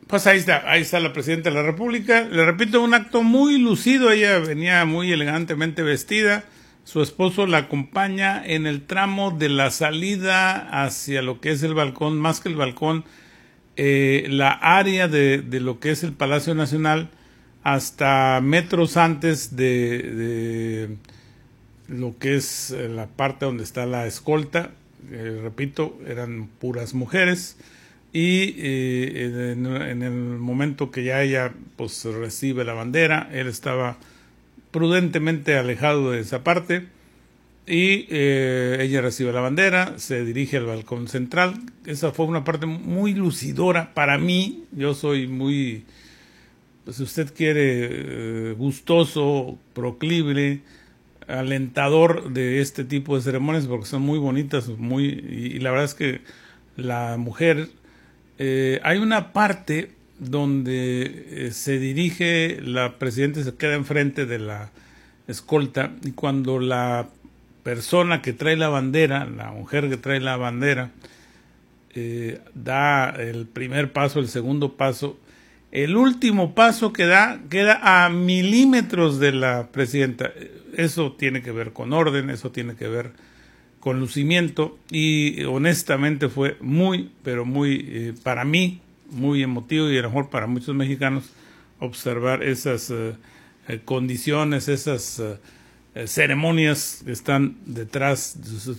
Pues ahí está la presidenta de la República. Le repito, un acto muy lucido. Ella venía muy elegantemente vestida. Su esposo la acompaña en el tramo de la salida hacia lo que es el balcón, más que el balcón, la área de lo que es el Palacio Nacional, hasta metros antes de lo que es la parte donde está la escolta. Repito, eran puras mujeres. Y en el momento que ya ella pues recibe la bandera, él estaba prudentemente alejado de esa parte y ella recibe la bandera, se dirige al balcón central. Esa fue una parte muy lucidora para mí. Yo soy muy, pues, si usted quiere, gustoso, proclive, alentador de este tipo de ceremonias porque son muy bonitas, y la verdad es que la mujer, hay una parte donde se dirige, la presidenta se queda enfrente de la escolta, y cuando la persona que trae la bandera, la mujer que trae la bandera, da el primer paso, el segundo paso, el último paso que da queda a milímetros de la presidenta. Eso tiene que ver con orden, eso tiene que ver con lucimiento, y honestamente fue muy, pero muy, para mí, muy emotivo, y a lo mejor para muchos mexicanos, observar esas condiciones, esas ceremonias que están detrás,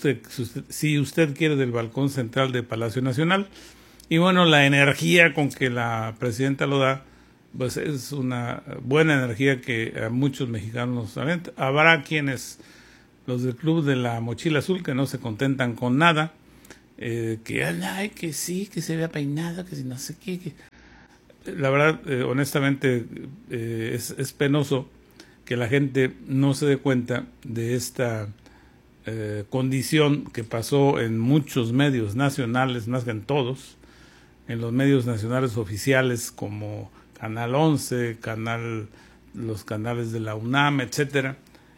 si usted quiere, del balcón central de Palacio Nacional. Y bueno, la energía con que la presidenta lo da, pues es una buena energía que a muchos mexicanos alenta. Habrá quienes, los del Club de la Mochila Azul, que no se contentan con nada, que ay, que sí, que se vea peinado, que si no sé qué. La verdad, honestamente, es penoso que la gente no se dé cuenta de esta condición que pasó en muchos medios nacionales, más que en todos, en los medios nacionales oficiales como Canal 11, los canales de la UNAM, etcétera.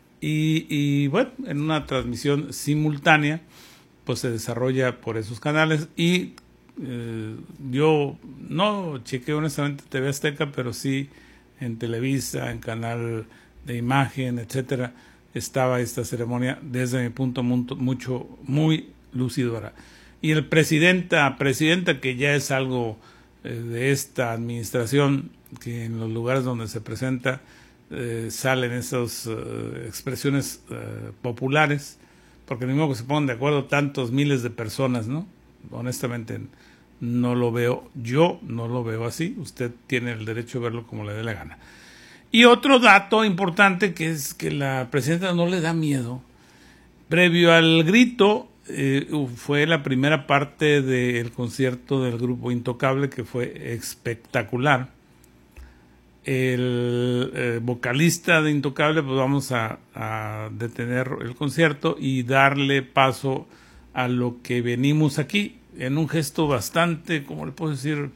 Y bueno, en una transmisión simultánea, pues se desarrolla por esos canales. Y yo no chequeé honestamente TV Azteca, pero sí en Televisa, en Canal de Imagen, etcétera, estaba esta ceremonia desde mi punto muy lucidora. Y el presidenta, que ya es algo de esta administración, que en los lugares donde se presenta salen esas expresiones populares, porque ni modo que se pongan de acuerdo tantos miles de personas, ¿no? Honestamente no lo veo, yo no lo veo así. Usted tiene el derecho de verlo como le dé la gana. Y otro dato importante, que es que la presidenta no le da miedo. Previo al grito, fue la primera parte del concierto del grupo Intocable, que fue espectacular. El vocalista de Intocable, pues vamos a detener el concierto y darle paso a lo que venimos aquí, en un gesto bastante, ¿cómo le puedo decir?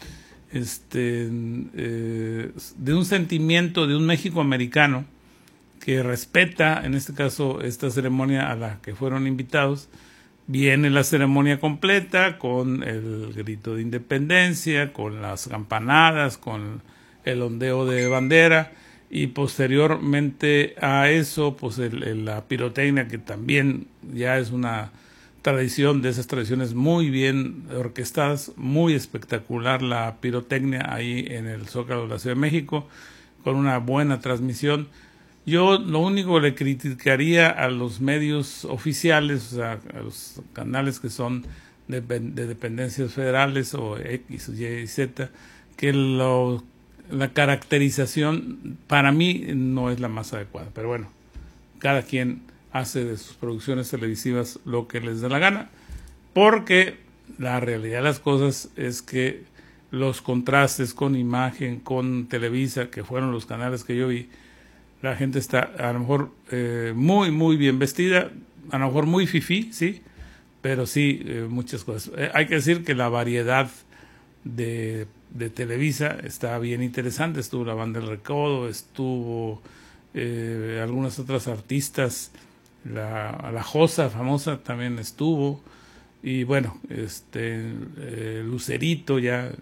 De un sentimiento de un México americano que respeta, en este caso, esta ceremonia a la que fueron invitados. Viene la ceremonia completa con el grito de independencia, con las campanadas, con el ondeo de bandera, y posteriormente a eso, pues la pirotecnia, que también ya es una tradición, de esas tradiciones muy bien orquestadas, muy espectacular la pirotecnia ahí en el Zócalo de la Ciudad de México, con una buena transmisión. Yo lo único que le criticaría a los medios oficiales, o sea, a los canales que son de dependencias federales o X, Y y Z, que la caracterización para mí no es la más adecuada. Pero bueno, cada quien hace de sus producciones televisivas lo que les da la gana, porque la realidad de las cosas es que los contrastes con Imagen, con Televisa, que fueron los canales que yo vi, la gente está a lo mejor muy bien vestida, a lo mejor muy fifí, sí, pero sí muchas cosas. Hay que decir que la variedad de Televisa está bien interesante. Estuvo la Banda del Recodo, estuvo algunas otras artistas, la Josa famosa también estuvo, y bueno, Lucerito ya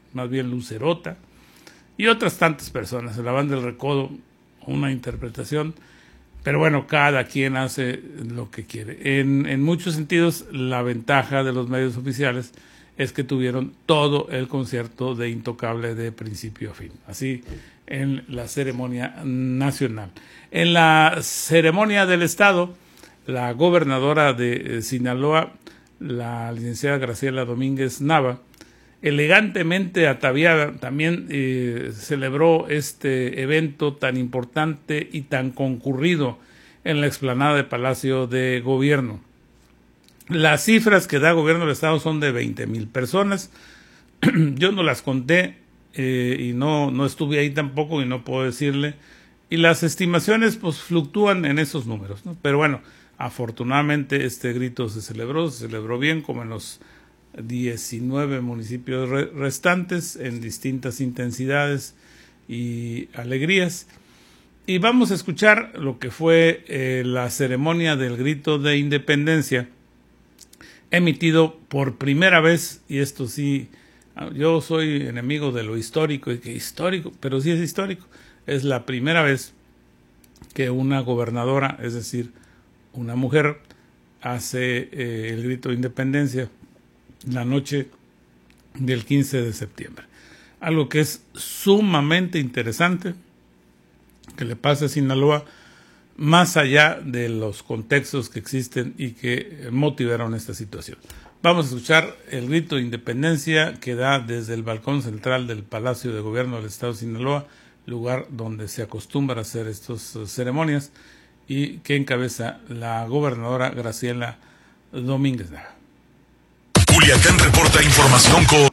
más bien Lucerota, y otras tantas personas. La Banda del Recodo, una interpretación, pero bueno, cada quien hace lo que quiere. En muchos sentidos, la ventaja de los medios oficiales es que tuvieron todo el concierto de Intocable de principio a fin, así en la ceremonia nacional. En la ceremonia del Estado, la gobernadora de Sinaloa, la licenciada Graciela Domínguez Nava, elegantemente ataviada, también celebró este evento tan importante y tan concurrido en la explanada de Palacio de Gobierno. Las cifras que da Gobierno del Estado son de 20,000 personas. Yo no las conté y no estuve ahí tampoco y no puedo decirle. Y las estimaciones pues fluctúan en esos números, ¿no? Pero bueno, afortunadamente este grito se celebró bien, como en los 19 municipios restantes, en distintas intensidades y alegrías. Y vamos a escuchar lo que fue la ceremonia del grito de independencia, emitido por primera vez, y esto sí, yo soy enemigo de lo histórico, y que histórico, pero sí es histórico, es la primera vez que una gobernadora, es decir, una mujer, hace el grito de independencia la noche del 15 de septiembre. Algo que es sumamente interesante que le pase a Sinaloa, más allá de los contextos que existen y que motivaron esta situación. Vamos a escuchar el grito de independencia que da desde el balcón central del Palacio de Gobierno del Estado de Sinaloa, lugar donde se acostumbra a hacer estas ceremonias, y que encabeza la gobernadora Graciela Domínguez Nava. Culiacán reporta información con